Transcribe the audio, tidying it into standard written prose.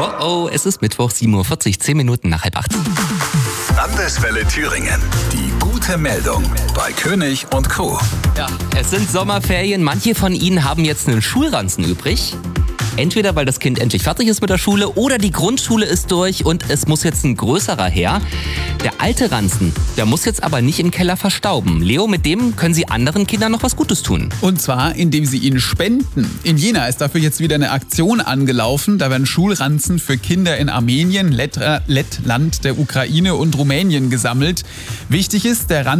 Oh, es ist Mittwoch, 7:40 Uhr, 10 Minuten nach 7:30. Landeswelle Thüringen. Die gute Meldung bei König und Co. Ja, es sind Sommerferien. Manche von Ihnen haben jetzt einen Schulranzen übrig. Entweder weil das Kind endlich fertig ist mit der Schule oder die Grundschule ist durch und es muss jetzt ein größerer her. Der alte Ranzen, der muss jetzt aber nicht im Keller verstauben. Leo, mit dem können Sie anderen Kindern noch was Gutes tun. Und zwar, indem sie ihn spenden. In Jena ist dafür jetzt wieder eine Aktion angelaufen. Da werden Schulranzen für Kinder in Armenien, Lettland, der Ukraine und Rumänien gesammelt. Wichtig ist, der Ranzen